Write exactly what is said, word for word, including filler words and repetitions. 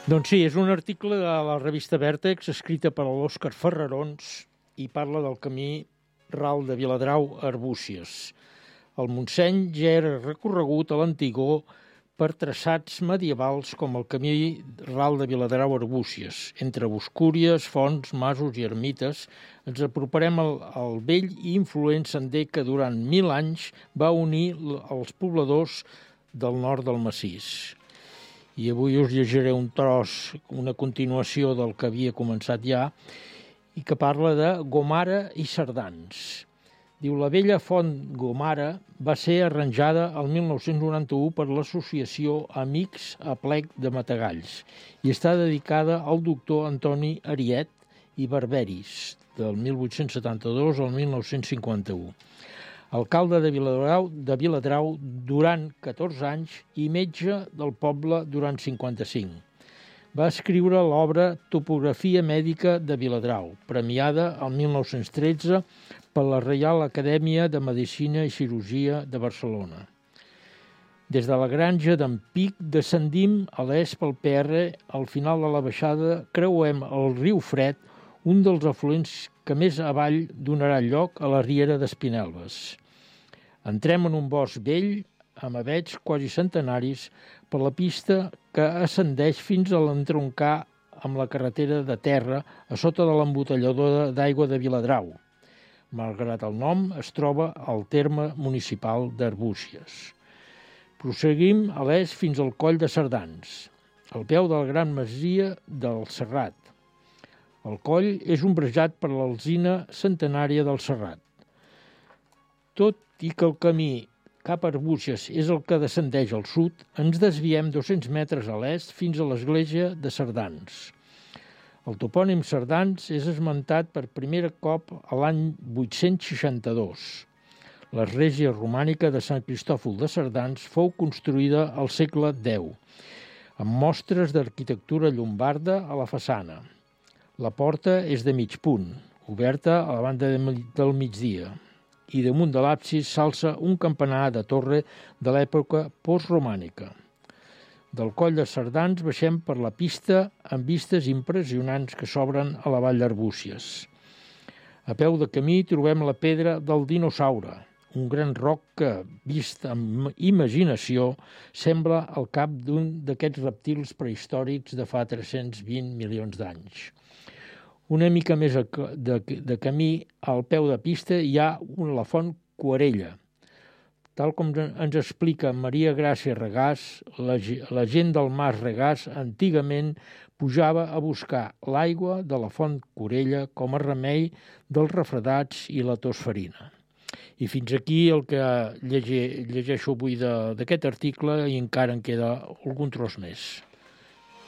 Doncs sí, és un article de la revista Vèrtex, escrita per l'Òscar Ferrarons, i parla del camí ral de Viladrau a Arbúcies. El Montseny ja era recorregut a l'antigor per traçats medievals com el camí ral de Viladrau a Arbúcies. Entre boscúries, fonts, masos i ermites ens aproparem al, al vell i influent sender que durant mil anys va unir els pobladors del nord del massís. I avui us llegiré un tros, una continuació del que havia començat ja, i que parla de Gomara i Cerdans. Diu, la vella font Gomara va ser arranjada el mil nou-cents noranta-u per l'associació Amics a Plec de Matagalls i està dedicada al doctor Antoni Ariet i Barberis, del mil vuit-cents setanta-dos al mil nou-cents cinquanta-u. Alcalde de Viladrau, de Viladrau durant catorze anys i metge del poble durant cinquanta-cinc. Va escriure l'obra Topografia mèdica de Viladrau, premiada el mil nou-cents tretze per la Reial Acadèmia de Medicina i Cirurgia de Barcelona. Des de la granja d'en Pic descendim a l'est pel P R, al final de la baixada creuem el riu Fred, un dels afluents que més avall donarà lloc a la riera d'Espinelves. Entrem en un bosc vell, amb avets quasi centenaris, per la pista que ascendeix fins a l'entroncar amb la carretera de terra a sota de l'embotelladora d'aigua de Viladrau. Malgrat el nom, es troba al terme municipal d'Arbúcies. Proseguim a l'est fins al coll de Cerdans, al peu de la gran masia del Serrat. El coll és ombrejat per l'alzina centenària del Serrat. Tot i que el camí cap a Arbúcies és el que descendeix al sud, ens desviem dos-cents metres a l'est fins a l'església de Cerdans. El topònim Cerdans és esmentat per primer cop a l'any vuit-cents seixanta-dos. L'església romànica de Sant Cristòfol de Cerdans fou construïda al segle deu, amb mostres d'arquitectura llombarda a la façana. La porta és de mig punt, oberta a la banda del migdia, i damunt de l'absis s'alça un campanar de torre de l'època postromànica. Del coll de Cerdans baixem per la pista amb vistes impressionants que s'obren a la vall d'Arbúcies. A peu de camí trobem la pedra del dinosaure, un gran roc que, vist amb imaginació, sembla el cap d'un d'aquests reptils prehistòrics de fa tres-cents vint milions d'anys. Una mica més de, de camí, al peu de pista, hi ha la font Querella. Tal com ens explica Maria Gràcia Regàs, la, la gent del Mas Regàs antigament pujava a buscar l'aigua de la font Querella com a remei dels refredats i la tosferina. I fins aquí el que llegeixo avui d'aquest article i encara en queda algun tros més.